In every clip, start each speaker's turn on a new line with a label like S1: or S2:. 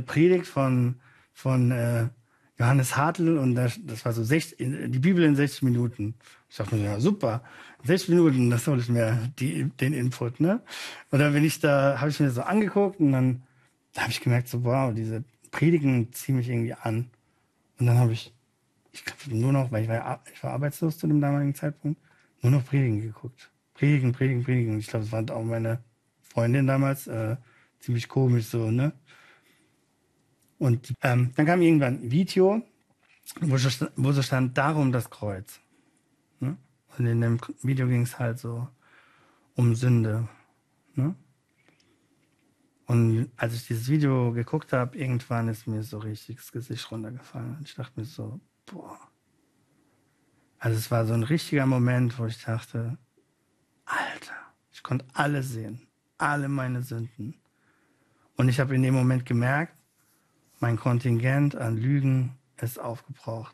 S1: Predigt von Johannes Hartl und das war so die Bibel in 60 Minuten. Ich dachte mir, ja super, 60 Minuten, das hole ich mir den Input, ne? Und dann habe ich mir das so angeguckt und dann habe ich gemerkt, so wow, diese Predigen ziehen mich irgendwie an. Und dann habe ich glaube nur noch, weil ich war arbeitslos zu dem damaligen Zeitpunkt, nur noch Predigen geguckt. Predigen, Predigen, Predigen. Und ich glaube, das fand auch meine Freundin damals ziemlich komisch so, ne? Und dann kam irgendwann ein Video, wo so stand, darum das Kreuz. Ne? Und in dem Video ging es halt so um Sünde. Ne? Und als ich dieses Video geguckt habe, irgendwann ist mir so richtig das Gesicht runtergefallen. Und ich dachte mir so, boah. Also es war so ein richtiger Moment, wo ich dachte, Alter, ich konnte alles sehen. Alle meine Sünden. Und ich habe in dem Moment gemerkt, mein Kontingent an Lügen ist aufgebraucht.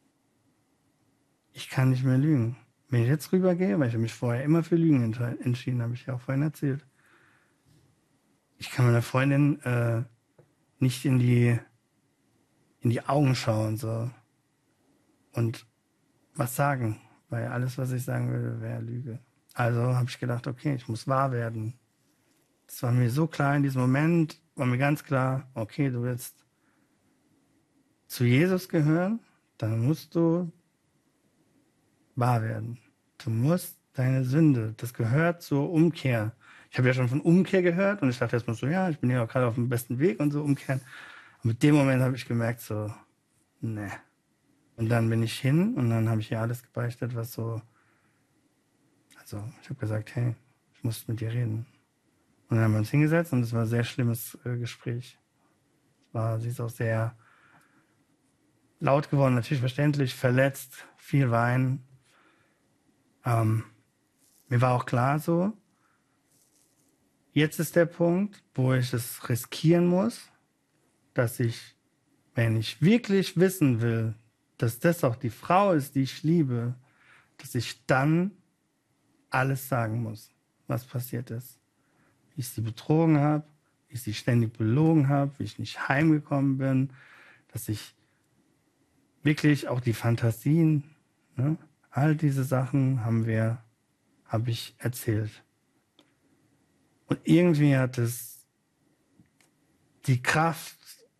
S1: Ich kann nicht mehr lügen. Wenn ich jetzt rübergehe, weil ich mich vorher immer für Lügen entschieden habe, ich ja auch vorhin erzählt. Ich kann meiner Freundin nicht in die Augen schauen so und was sagen, weil alles, was ich sagen würde, wäre Lüge. Also habe ich gedacht, okay, ich muss wahr werden. Das war mir so klar in diesem Moment, war mir ganz klar, okay, du willst zu Jesus gehören, dann musst du wahr werden. Du musst deine Sünde, das gehört zur Umkehr. Ich habe ja schon von Umkehr gehört und ich dachte erstmal so, ja, ich bin ja auch gerade auf dem besten Weg und so umkehren. Und mit dem Moment habe ich gemerkt so, ne. Und dann bin ich hin und dann habe ich ihr alles gebeichtet, was so, also ich habe gesagt, hey, ich muss mit dir reden. Und dann haben wir uns hingesetzt und es war ein sehr schlimmes Gespräch. Sie ist auch sehr laut geworden, natürlich verständlich, verletzt, viel Wein. Mir war auch klar so, jetzt ist der Punkt, wo ich es riskieren muss, dass ich, wenn ich wirklich wissen will, dass das auch die Frau ist, die ich liebe, dass ich dann alles sagen muss, was passiert ist. Wie ich sie betrogen habe, wie ich sie ständig belogen habe, wie ich nicht heimgekommen bin, dass ich wirklich auch die Fantasien, ne, all diese Sachen habe ich erzählt. Und irgendwie hat es die Kraft,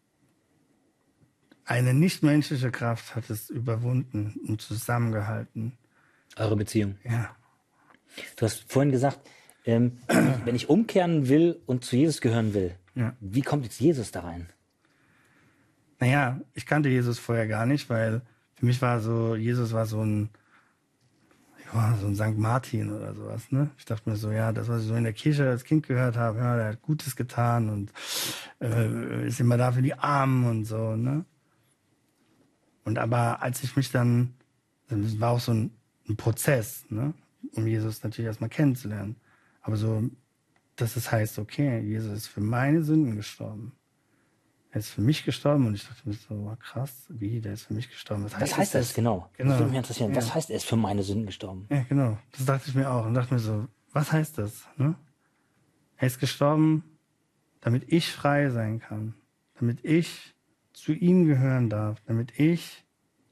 S1: eine nichtmenschliche Kraft hat es überwunden und zusammengehalten.
S2: Eure Beziehung.
S1: Ja.
S2: Du hast vorhin gesagt, wenn ich umkehren will und zu Jesus gehören will,
S1: Ja.
S2: wie kommt jetzt Jesus da rein?
S1: Naja, ich kannte Jesus vorher gar nicht, weil für mich war so, Jesus war so ein St. Martin oder sowas, ne? Ich dachte mir so, ja, das, was ich so in der Kirche als Kind gehört habe, ja, der hat Gutes getan und ist immer da für die Armen und so, ne? Und aber als ich mich dann, das war auch so ein Prozess, ne? Um Jesus natürlich erstmal kennenzulernen. Aber so, dass es heißt, okay, Jesus ist für meine Sünden gestorben. Er ist für mich gestorben und ich dachte mir so, krass, wie, der ist für mich gestorben.
S2: Was heißt das genau? Das würde mich interessieren. Ja. Was heißt, er ist für meine Sünden gestorben?
S1: Ja, genau. Das dachte ich mir auch und dachte mir so, was heißt das? Ne? Er ist gestorben, damit ich frei sein kann, damit ich zu ihm gehören darf, damit ich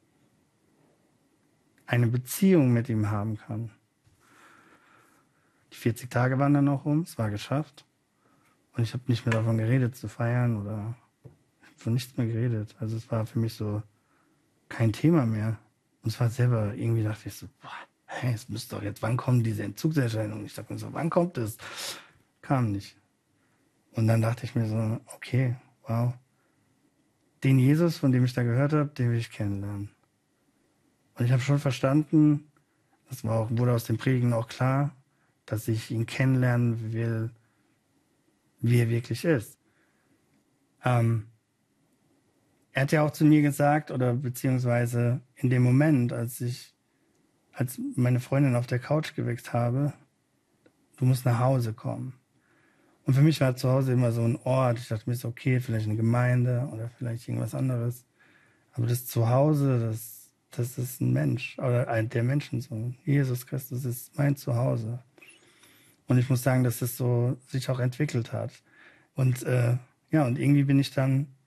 S1: eine Beziehung mit ihm haben kann. Die 40 Tage waren dann noch rum, es war geschafft. Und ich habe nicht mehr davon geredet, zu feiern oder von nichts mehr geredet. Also es war für mich so kein Thema mehr. Und es war selber, irgendwie dachte ich so, boah, hey, es müsste doch jetzt, wann kommen diese Entzugserscheinungen? Ich dachte mir so, wann kommt es? Kam nicht. Und dann dachte ich mir so, okay, wow. Den Jesus, von dem ich da gehört habe, den will ich kennenlernen. Und ich habe schon verstanden, wurde aus dem Predigen auch klar, dass ich ihn kennenlernen will, wie er wirklich ist. Er hat ja auch zu mir gesagt, oder beziehungsweise in dem Moment, als meine Freundin auf der Couch geweckt habe, du musst nach Hause kommen. Und für mich war zu Hause immer so ein Ort. Ich dachte mir so, okay, vielleicht eine Gemeinde oder vielleicht irgendwas anderes. Aber das Zuhause, das ist ein Mensch oder ein der Menschensohn. Jesus Christus ist mein Zuhause. Und ich muss sagen, dass es so sich auch entwickelt hat. Und und irgendwie bin ich dann